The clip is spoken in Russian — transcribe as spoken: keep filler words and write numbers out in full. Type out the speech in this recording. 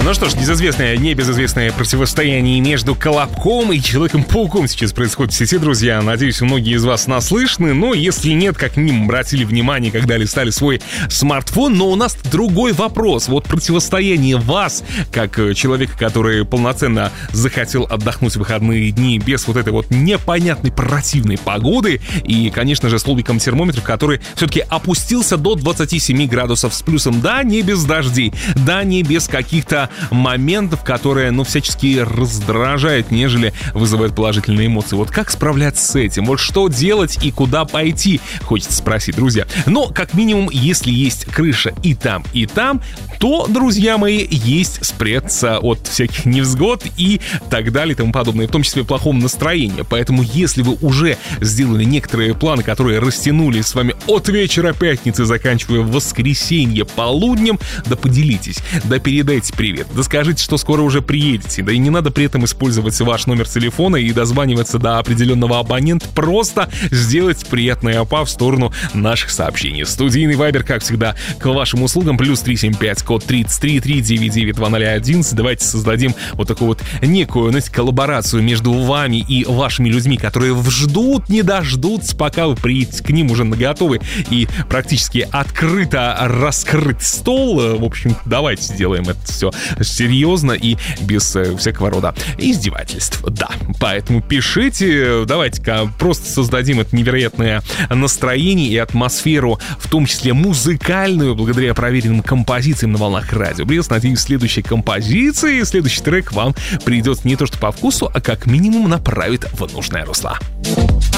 Ну что ж, небезызвестное, небезызвестное противостояние между Колобком и Человеком-пауком сейчас происходит в сети, друзья. Надеюсь, многие из вас наслышаны, но если нет, как минимум обратили внимание, когда листали свой смартфон. Но у нас другой вопрос. Вот противостояние вас, как человека, который полноценно захотел отдохнуть в выходные дни без вот этой вот непонятной противной погоды, и, конечно же, с лобиком термометра, который все-таки опустился до двадцати семи градусов с плюсом. Да, не без дождей, да, не без каких-то моментов, которые, ну, всячески раздражают, нежели вызывают положительные эмоции. Вот как справляться с этим? Вот что делать и куда пойти, хочется спросить, друзья. Но, как минимум, если есть крыша и там, и там, то, друзья мои, есть спрятаться от всяких невзгод и так далее и тому подобное, в том числе плохого настроения. Поэтому, если вы уже сделали некоторые планы, которые растянулись с вами от вечера пятницы, заканчивая воскресенье полуднем, да поделитесь, да передайте привет, да скажите, что скоро уже приедете, да и не надо при этом использовать ваш номер телефона и дозваниваться до определенного абонента, просто сделать приятное АПА в сторону наших сообщений. Студийный вайбер, как всегда, к вашим услугам, плюс три семь пять, код тридцать три три девять девять два ноль один. Давайте создадим вот такую вот некую, знаете, коллаборацию между вами и вашими людьми, которые ждут, не дождутся, пока вы приедете к ним уже наготовы и практически открыто раскрыт стол. В общем, давайте сделаем это все серьезно и без всякого рода издевательств. Да, поэтому пишите, давайте-ка просто создадим это невероятное настроение и атмосферу, в том числе музыкальную, благодаря проверенным композициям на волнах Радио Брест. Надеюсь, следующая композиция, следующий трек вам придет не то что по вкусу, а как минимум направит в нужное русло.